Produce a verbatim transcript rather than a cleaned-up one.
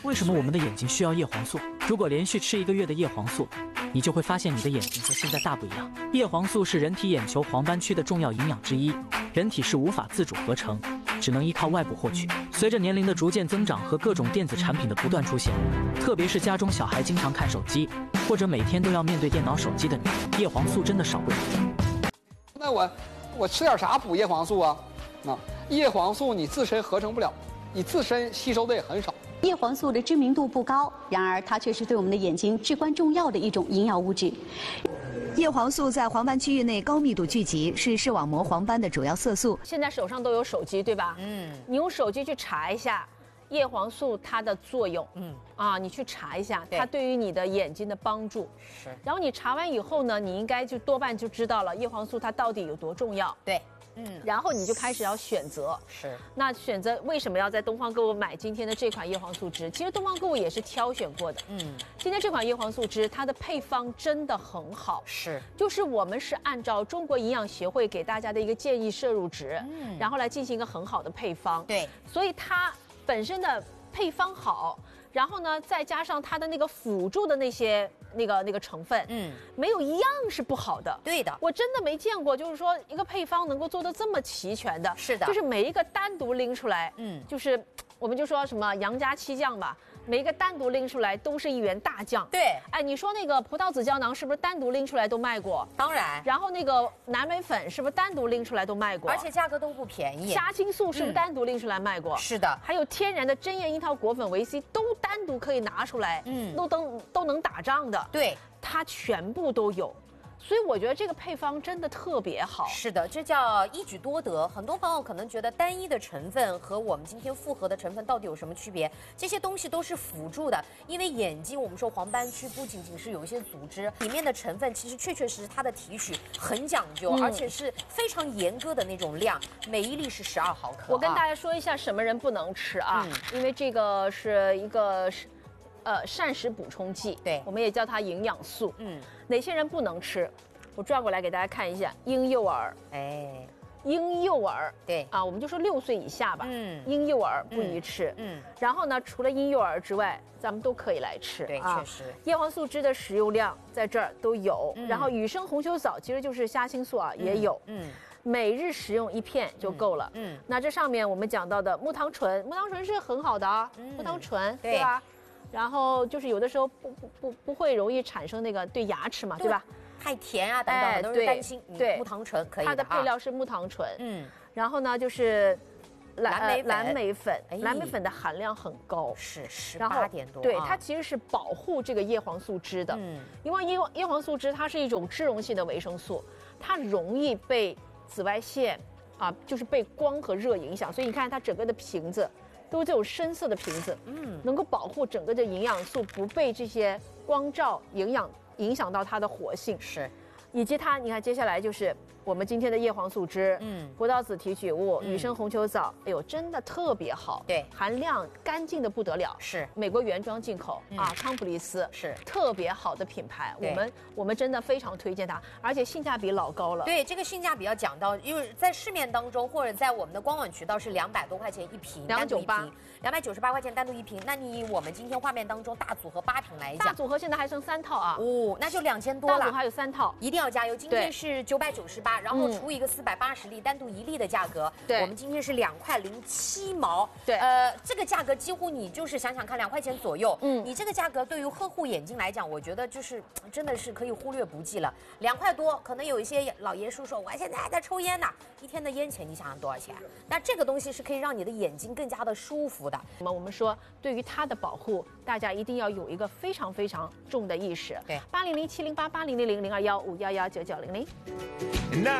为什么我们的眼睛需要叶黄素？如果连续吃一个月的叶黄素，你就会发现你的眼睛和现在大不一样。叶黄素是人体眼球黄斑区的重要营养之一，人体是无法自主合成，只能依靠外部获取。随着年龄的逐渐增长和各种电子产品的不断出现，特别是家中小孩经常看手机，或者每天都要面对电脑、手机的你，叶黄素真的少不了。 那我我吃点啥补叶黄素啊？啊，叶黄素你自身合成不了，你自身吸收的也很少。 叶黄素的知名度不高，然而它却是对我们的眼睛至关重要的一种营养物质。 叶黄素在黄斑区域内高密度聚集，是视网膜黄斑的主要色素。 现在手上都有手机，对吧？嗯，你用手机去查一下叶黄素它的作用。嗯，啊，你去查一下它对于你的眼睛的帮助。是。然后你查完以后呢，你应该就多半就知道了叶黄素它到底有多重要。对。嗯，然后你就开始要选择，是。那选择为什么要在东方购物买今天的这款叶黄素汁？其实东方购物也是挑选过的。嗯，今天这款叶黄素汁，它的配方真的很好。是，就是我们是按照中国营养协会给大家的一个建议摄入值，嗯，然后来进行一个很好的配方。对，所以它本身的配方好。然后呢，再加上它的那个辅助的那些那个那个成分，嗯，没有一样是不好的。对的，我真的没见过，就是说一个配方能够做得这么齐全的。是的，就是每一个单独拎出来，嗯，就是我们就说什么杨家七酱吧，每一个单独拎出来都是一员大将。对，哎，你说那个葡萄籽胶囊是不是单独拎出来都卖过？当然。然后那个蓝莓粉是不是单独拎出来都卖过？而且价格都不便宜。虾青素是不是单独拎出来卖过？是的。还有天然的针叶樱桃果粉维 C 都单独可以拿出来，嗯，都都都能打仗的。对，它全部都有。所以我觉得这个配方真的特别好。是的，这叫一举多得。很多朋友可能觉得单一的成分和我们今天复合的成分到底有什么区别？这些东西都是辅助的。因为眼睛，我们说黄斑区不仅仅是有一些组织，里面的成分其实确确实实它的提取很讲究，嗯、而且是非常严格的那种量，每一粒是十二毫克。我跟大家说一下什么人不能吃啊，嗯、因为这个是一个是。呃，膳食补充剂，对，我们也叫它营养素。嗯，哪些人不能吃？我转过来给大家看一下，婴幼儿，哎，婴幼儿，对啊，我们就说六岁以下吧。嗯，婴幼儿不宜吃。嗯，然后呢，除了婴幼儿之外，咱们都可以来吃。对，确实，叶黄素汁的食用量在这儿都有。然后雨生红球藻其实就是虾青素啊，也有。嗯。每日食用一片就够了。嗯，那这上面我们讲到的木糖醇，木糖醇是很好的啊，木糖醇，对吧？然后就是有的时候不不不不会容易产生那个对牙齿嘛，对吧？太甜啊等等，很多人担心。对，木糖醇可以的。它的配料是木糖醇。嗯。然后呢，就是蓝莓蓝莓粉，蓝莓粉的含量很高，是十八点多。对，它其实是保护这个叶黄素汁的。嗯。因为叶叶黄素汁它是一种脂溶性的维生素，它容易被紫外线啊，就是被光和热影响，所以你看它整个的瓶子。都是这种深色的瓶子，嗯，能够保护整个的营养素不被这些光照营养影响到它的活性，是，以及它，你看接下来就是我们今天的叶黄素汁，嗯，葡萄籽提取物、雨生红球藻，哎呦，真的特别好，对，含量干净的不得了，是美国原装进口、嗯、啊，康普利斯是特别好的品牌，我们我们真的非常推荐它，而且性价比老高了。对，这个性价比要讲到，因为在市面当中或者在我们的官网渠道是两百多块钱一瓶，两九八，两百九十八块钱单独一瓶。那你以我们今天画面当中大组合八瓶来讲，大组合现在还剩三套啊，哦，那就两千多了，大组合还有三套，一定要加油。今天是九百九十八。然后除一个四百八十粒，单独一粒的价格，对，我们今天是两块零七毛，对，呃，这个价格几乎你就是想想看，两块钱左右，嗯，你这个价格对于呵护眼睛来讲，我觉得就是真的是可以忽略不计了。两块多，可能有一些老爷叔说，我现在还在抽烟呢，一天的烟钱你想想多少钱？那这个东西是可以让你的眼睛更加的舒服的。那么我们说，对于它的保护，大家一定要有一个非常非常重的意识。对，八零零七零八八零零零零二幺五幺幺九九零零。